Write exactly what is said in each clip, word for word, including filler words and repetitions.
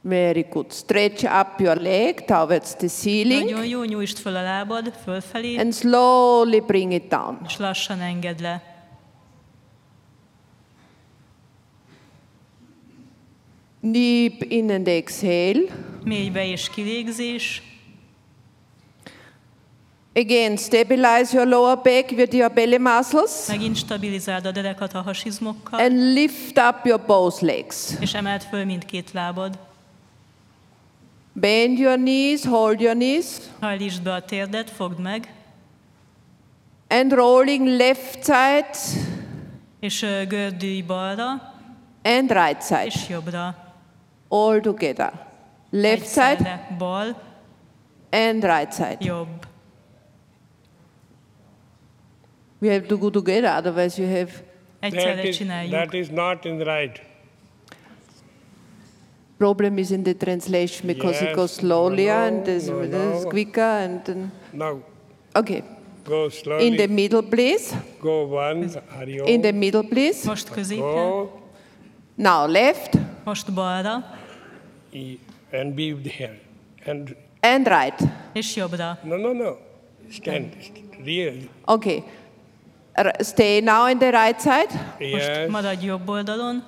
Very good. Stretch up your leg towards the ceiling. Nagyon jó, nyújtsd föl a lábad, fölfelé, And slowly bring it down. és lassan engedd le. Deep in and exhale. Mélybe és kilégzés. Again, stabilize your lower back with your belly muscles. Megint stabilizáld a derekat a hasizmokkal, And lift up your both legs. és emeld föl mindkét lábad. Bend your knees, hold your knees. Hajlítsd be a térdet, fogd meg, And rolling left side és ö, gördülj balra, and right side. és jobbra. All together. Left side Egyszerre bal, and right side. jobb. We have to go together, otherwise you have Egyszerre That is, csináljuk. that is not in the right. problem is in the translation because it Yes, goes slowly no, and this, no, this is no. quicker and then, Now, okay. go slowly. In the middle, please. Go one, Hari Om. In the middle, please. Most középre, Go Now left most balra, e- and be there. And and right. és jobbra. no, no, no. Stand. Real. Okay. R- stay now in the right side. Most Yes. maradj jobb oldalon,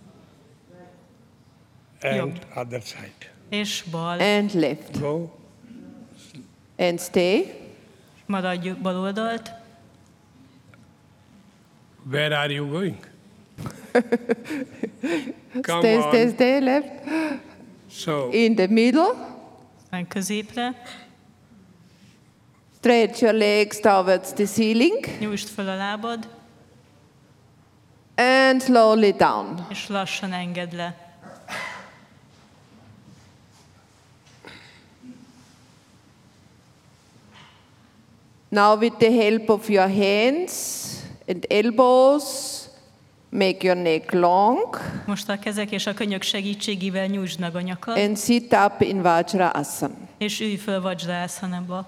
And jobb. other side. és bal. And left. Go. And stay. Maradj bal oldalt, Where are you going? Come Stay, on. stay, stay, left. So, In the middle. meg középre, Stretch your legs towards the ceiling. nyújtsd föl a lábad, And slowly down. és lassan engedd le. Now with the help of your hands and elbows, make your neck long Most a kezek és a könyök segítségével nyújtsd meg a nyakad, and sit up in Vajrasana. és ülj föl Vajrasanába.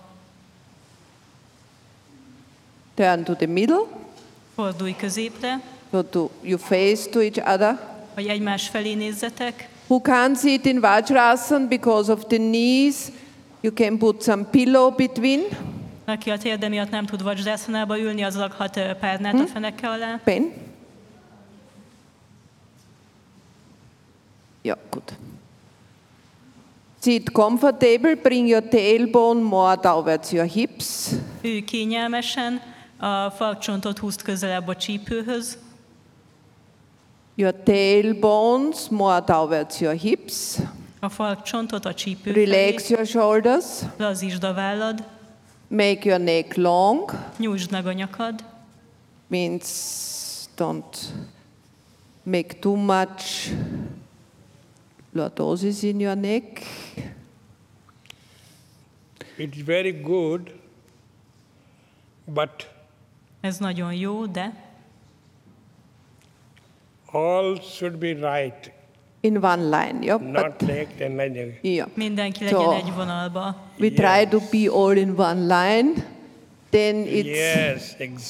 Turn to the middle, Fordulj középre, so to, you face to each other. hogy egymás felé nézzetek. Who can't sit in Vajrasana because of the knees, you can put some pillow between. Aki a térde miatt nem tud Vajrasanába ülni, az lakhat ö, párnát a feneke alá. Pen. Yeah, good. Sit comfortable, bring your tailbone more towards your hips. Ülj kényelmesen, a farkcsontot húzd közelebb a csípőhöz, Your tailbones more towards your hips. a farkcsontot a csípő Relax felé, your shoulders. lazítsd a vállad, Make your neck long. nyújtsd meg a nyakad, Means don't make too much lordosis in your neck. it's very good, but ez nagyon jó, de all should be right, In one line, yeah. not But like another. yeah. mindenki So- legyen egy vonalba. We try to be all in one line. Then it's Yes, exactly.